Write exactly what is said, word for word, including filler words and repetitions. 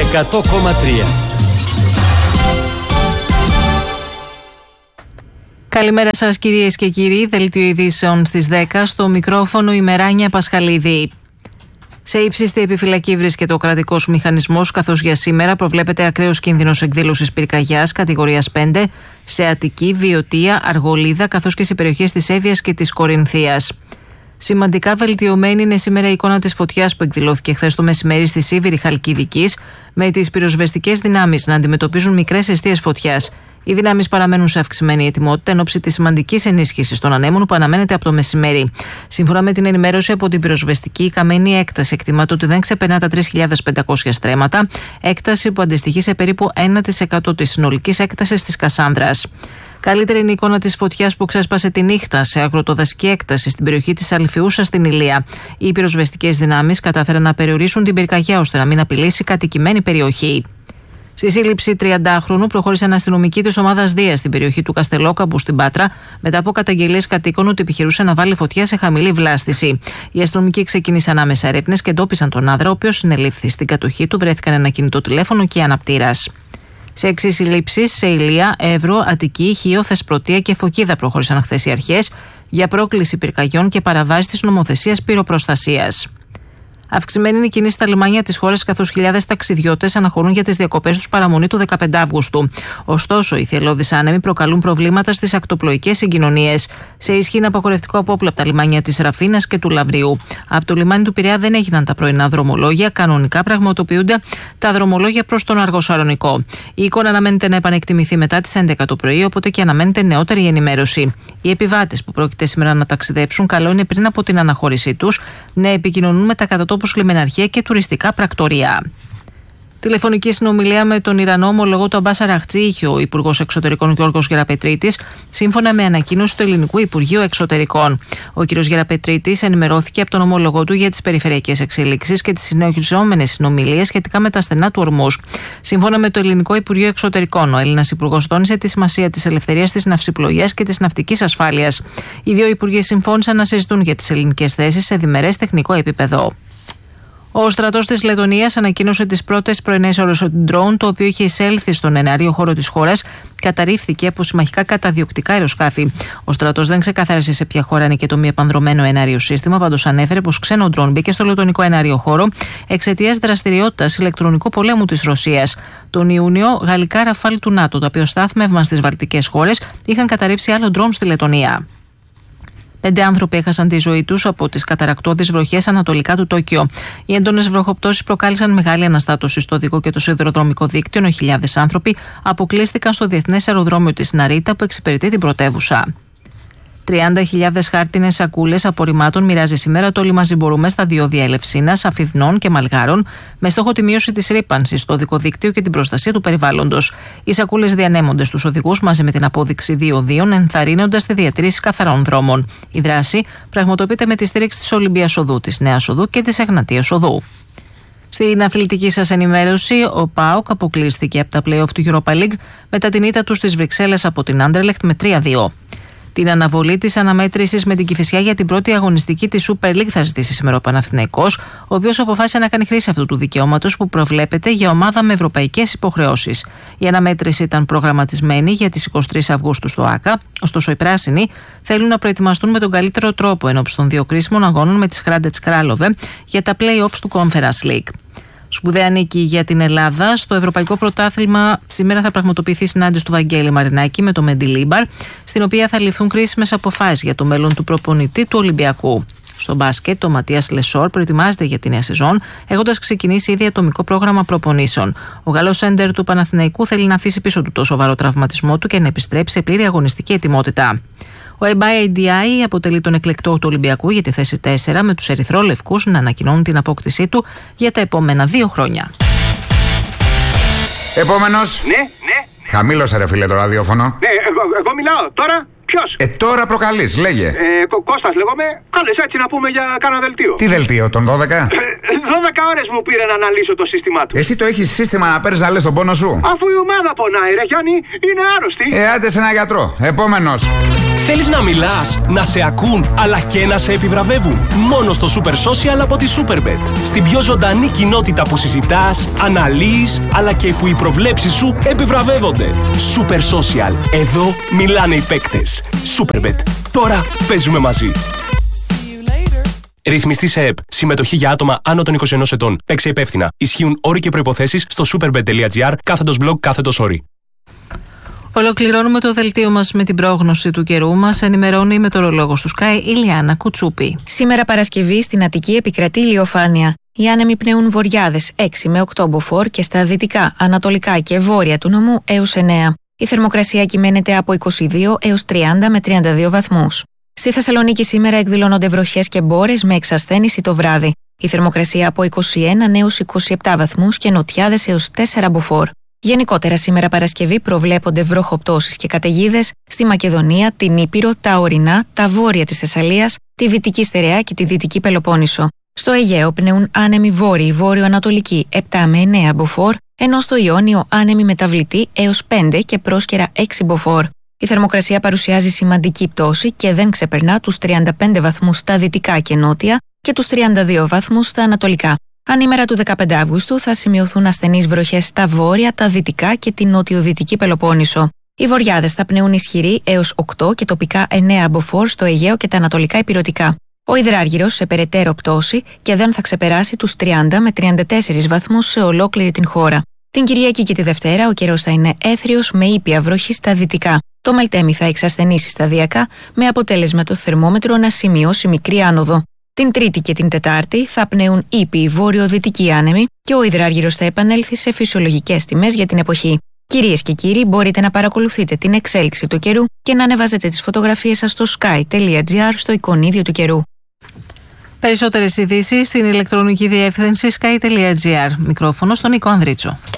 εκατό κόμμα τρία. Καλημέρα σας κυρίες και κύριοι, δελτίο ειδήσεων στις δέκα, στο μικρόφωνο η Μεράνια Πασχαλίδη. Σε ύψιστη επιφυλακή βρίσκεται ο κρατικός μηχανισμός, καθώς για σήμερα προβλέπεται ακραίος κίνδυνος εκδήλωσης πυρκαγιάς κατηγορίας πέντε σε Αττική, Βιωτία, Αργολίδα, καθώς και σε περιοχές της Εύβοιας και της Κορινθίας. Σημαντικά βελτιωμένη είναι σήμερα η εικόνα της φωτιάς που εκδηλώθηκε χθες το μεσημέρι στη Σίβηρη Χαλκιδικής, με τις πυροσβεστικές δυνάμεις να αντιμετωπίζουν μικρές εστίες φωτιάς. Οι δυνάμεις παραμένουν σε αυξημένη ετοιμότητα εν ώψη της σημαντικής ενίσχυσης των ανέμων που αναμένεται από το μεσημέρι. Σύμφωνα με την ενημέρωση από την πυροσβεστική, η καμένη έκταση εκτιμάται ότι δεν ξεπερνά τα τρεις χιλιάδες πεντακόσια στρέμματα, έκταση που αντιστοιχεί σε περίπου ένα τοις εκατό της συνολικής έκτασης της Κασάνδρας. Καλύτερη είναι η εικόνα της φωτιάς που ξέσπασε τη νύχτα σε αγροτοδασική έκταση στην περιοχή της Αλφιούσα στην Ηλία. Οι πυροσβεστικές δυνάμεις κατάφεραν να περιορίσουν την πυρκαγιά ώστε να μην απειλήσει κατοικημένη περιοχή. Στη σύλληψη τριαντάχρονου προχώρησε ένα αστυνομική της ομάδας Δία στην περιοχή του Καστελόκαμπου στην Πάτρα, μετά από καταγγελίες κατοίκων ότι επιχειρούσε να βάλει φωτιά σε χαμηλή βλάστηση. Οι αστυνομικοί ξεκίνησαν άμεσα έρευνες και εντόπισαν τον άνδρα, ο οποίος συνελήφθη. Στην κατοχή του βρέθηκαν ένα κινητό τηλέφωνο και αναπτήρας. Σε έξι συλλήψεις σε Ηλία, Εύρο, Αττική, Χίο, Θεσπρωτεία και Φωκίδα προχώρησαν χθες οι αρχές για πρόκληση πυρκαγιών και παραβάσεις της νομοθεσίας πυροπροστασίας. Αυξημένη είναι η κίνηση στα λιμάνια της χώρας, καθώς χιλιάδες ταξιδιώτες αναχωρούν για τις διακοπές τους παραμονή του δεκαπέντε Αυγούστου. Ωστόσο, οι θελώδεις άνεμοι προκαλούν προβλήματα στις ακτοπλοϊκές συγκοινωνίες. Σε ισχύ είναι απαγορευτικό απόπλα από τα λιμάνια της Ραφίνας και του Λαβριού. Από το λιμάνι του Πειραιά δεν έγιναν τα πρωινά δρομολόγια. Κανονικά πραγματοποιούνται τα δρομολόγια προς τον Αργοσαλονικό. Η εικόνα αναμένεται να επανεκτιμηθεί μετά τις έντεκα το πρωί, οπότε και αναμένεται νεότερη ενημέρωση. Οι επιβάτες που πρόκειται σήμερα να ταξιδέψουν, καλό είναι πριν από την αναχώρησή τους να επικοινωνούν με τα κατατόπους λιμεναρχεία και τουριστικά πρακτορία. Τηλεφωνική συνομιλία με τον Ιρανό ομολογό του Αμπάς Αραχτζή είχε ο Υπουργός Εξωτερικών Γιώργος Γεραπετρίτης, σύμφωνα με ανακοίνωση του Ελληνικού Υπουργείου Εξωτερικών. Ο κ. Γεραπετρίτης ενημερώθηκε από τον ομολογό του για τις περιφερειακές εξελίξεις και τις συνεχιζόμενες συνομιλίες σχετικά με τα στενά του Ορμούς. Σύμφωνα με το Ελληνικό Υπουργείο Εξωτερικών, ο Έλληνας Υπουργός τόνισε τη σημασία της ελευθερίας της ναυσιπλοείας και της ναυτικής ασφάλειας. Οι δύο υπουργοί συμφώνησαν να συζητούν για τις ελληνικές θέσεις σε διμερές τεχνικό επίπεδο. Ο στρατός της Λετωνίας ανακοίνωσε τις πρώτες πρωινές ώρες ότι ντρόουν, το οποίο είχε εισέλθει στον εναέριο χώρο της χώρας, καταρρίφθηκε από συμμαχικά καταδιοκτικά αεροσκάφη. Ο στρατός δεν ξεκαθάρισε σε ποια χώρα ανήκε το μη επανδρωμένο εναέριο σύστημα, πάντως ανέφερε πως ξένο ντρόουν μπήκε στο λετωνικό εναέριο χώρο εξαιτίας δραστηριότητας ηλεκτρονικού πολέμου της Ρωσίας. Τον Ιούνιο, γαλλικά ραφάλ του ΝΑΤΟ, τα οποία στάθμευαν στις βαλτικές χώρες, είχαν καταρρίψει άλλο ντρόουν στη Λετωνία. Πέντε άνθρωποι έχασαν τη ζωή τους από τις καταρρακτώδεις βροχές ανατολικά του Τόκιο. Οι έντονες βροχοπτώσεις προκάλεσαν μεγάλη αναστάτωση στο οδικό και το σιδηροδρομικό δίκτυο, ενώ χιλιάδες άνθρωποι αποκλείστηκαν στο διεθνές αεροδρόμιο της Ναρίτα που εξυπηρετεί την πρωτεύουσα. τριάντα χιλιάδες χάρτινες σακούλες απορριμμάτων μοιράζει σήμερα το Όλοι Μαζί Μπορούμε στα διόδια Ελευσίνας, Αφιδνών και Μαλγάρων, με στόχο τη μείωση της ρύπανσης στο οδικό δίκτυο και την προστασία του περιβάλλοντος. Οι σακούλες διανέμονται στους οδηγούς μαζί με την απόδειξη διοδίων, ενθαρρύνοντας τη διατήρηση καθαρών δρόμων. Η δράση πραγματοποιείται με τη στήριξη της Ολυμπίας Οδού, της Νέας Οδού και της Εγνατίας Οδού. Στην αθλητική σας ενημέρωση, ο ΠΑΟΚ αποκλείστηκε από τα play-off του Europa League μετά την ήττα του στις Βρυξέλλες από την Anderlecht με τρία δύο. Την αναβολή της αναμέτρησης με την Κηφισιά για την πρώτη αγωνιστική της Super League θα ζητήσει σήμερα ο Παναθηναϊκός, ο οποίος αποφάσισε να κάνει χρήση αυτού του δικαιώματος που προβλέπεται για ομάδα με ευρωπαϊκές υποχρεώσεις. Η αναμέτρηση ήταν προγραμματισμένη για τις εικοστή τρίτη Αυγούστου στο ΆΚΑ, ωστόσο οι πράσινοι θέλουν να προετοιμαστούν με τον καλύτερο τρόπο ενώπιση των δύο κρίσιμων αγώνων με τη Hradec Kralove για τα play-offs του Conference League. Σπουδαία νίκη για την Ελλάδα. Στο Ευρωπαϊκό Πρωτάθλημα σήμερα θα πραγματοποιηθεί συνάντηση του Βαγγέλη Μαρινάκη με το Μεντιλίμπαρ, στην οποία θα ληφθούν κρίσιμες αποφάσεις για το μέλλον του προπονητή του Ολυμπιακού. Στο μπάσκετ, ο Ματίας Λεσόρ προετοιμάζεται για τη νέα σεζόν, έχοντας ξεκινήσει ήδη ατομικό πρόγραμμα προπονήσεων. Ο Γαλλός σέντερ του Παναθηναϊκού θέλει να αφήσει πίσω του το σοβαρό τραυματισμό του και να επιστρέψει σε πλήρη αγωνιστική ετοιμότητα. Ο Εμπάι έι ντι άι αποτελεί τον εκλεκτό του Ολυμπιακού για τη θέση τέσσερα, με τους ερυθρόλευκους να ανακοινώνουν την απόκτησή του για τα επόμενα δύο χρόνια. Επόμενος. Ναι, ναι. Χαμήλωσε ρε φίλε το ραδιόφωνο. Ναι, εγώ, εγώ μιλάω τώρα. Ποιος? Ε, τώρα προκαλείς, λέγε. Ε, Κω- Κώστας λέγομαι. Κάλεσε έτσι να πούμε για κάνα δελτίο. Τι δελτίο, τον δώδεκα? δώδεκα ώρες μου πήρε να αναλύσω το σύστημά του. Εσύ το έχεις σύστημα να παίρνεις να λες τον πόνο σου? Αφού η ομάδα πονάει, ρε Γιάννη, είναι άρρωστη. Ε, άντε σε ένα γιατρό. Επόμενος. Θέλεις να μιλάς, να σε ακούν, αλλά και να σε επιβραβεύουν? Μόνο στο Super Social από τη Superbet. Στην πιο ζωντανή κοινότητα που συζητάς, αναλύεις, αλλά και που οι προβλέψεις σου επιβραβεύονται. Super Social. Εδώ μιλάνε οι παίκτες. Superbet. Τώρα παίζουμε μαζί. Ρυθμιστή σε ΕΠ. Συμμετοχή για άτομα άνω των είκοσι ενός ετών. Παίξε υπεύθυνα. Ισχύουν όροι και προϋποθέσεις στο superbet.gr κάθετος blog κάθετος όροι. Ολοκληρώνουμε το δελτίο μας με την πρόγνωση του καιρού. Μας ενημερώνει η μετεωρολόγος του Sky, Ηλιάνα Κουτσούπη. Σήμερα Παρασκευή στην Αττική επικρατεί ηλιοφάνεια. Οι άνεμοι πνέουν βορειάδες έξι με οκτώ μποφόρ και στα δυτικά, ανατολικά και βόρεια του νομού έως εννέα. Η θερμοκρασία κυμαίνεται από είκοσι δύο έως τριάντα με τριάντα δύο βαθμούς. Στη Θεσσαλονίκη σήμερα εκδηλώνονται βροχές και μπόρες με εξασθένηση το βράδυ. Η θερμοκρασία από είκοσι ένα έως είκοσι επτά βαθμούς και νοτιάδες έως τέσσερα μποφόρ. Γενικότερα σήμερα Παρασκευή προβλέπονται βροχοπτώσεις και καταιγίδες στη Μακεδονία, την Ήπειρο, τα ορεινά, τα βόρεια της Θεσσαλίας, τη Δυτική Στερεά και τη Δυτική Πελοπόννησο. Στο Αιγαίο πνέουν άνεμοι βόρειοι βόρειο-ανατολικοί επτά με εννέα μποφόρ, ενώ στο Ιόνιο άνεμοι μεταβλητοί έως πέντε και πρόσκαιρα έξι μποφόρ. Η θερμοκρασία παρουσιάζει σημαντική πτώση και δεν ξεπερνά τους τριάντα πέντε βαθμούς στα δυτικά και νότια και τους τριάντα δύο βαθμούς στα ανατολικά. Ανήμερα του δεκαπέντε Αυγούστου θα σημειωθούν ασθενείς βροχές στα βόρεια, τα δυτικά και την νοτιοδυτική Πελοπόννησο. Οι βορειάδες θα πνέουν ισχυροί έως οκτώ και τοπικά εννέα μποφόρ στο Αιγαίο και τα ανατολικά ηπειρωτικά. Ο υδράργυρος σε περαιτέρω πτώση και δεν θα ξεπεράσει τους τριάντα με τριάντα τέσσερα βαθμούς σε ολόκληρη την χώρα. Την Κυριακή και τη Δευτέρα ο καιρός θα είναι έθριος με ήπια βροχή στα δυτικά. Το Μελτέμι θα εξασθενήσει σταδιακά με αποτέλεσμα το θερμόμετρο να σημειώσει μικρή άνοδο. Την Τρίτη και την Τετάρτη θα πνέουν ήπιοι βόρειο-δυτικοί άνεμοι και ο υδράργυρος θα επανέλθει σε φυσιολογικές τιμές για την εποχή. Κυρίες και κύριοι, μπορείτε να παρακολουθείτε την εξέλιξη του καιρού και να ανεβάζετε τις φωτογραφίες σας στο sky.gr στο εικονίδιο του καιρού. Περισσότερες ειδήσεις στην ηλεκτρονική διεύθυνση sky.gr. Μικρόφωνο στον Νίκο Ανδρίτσο.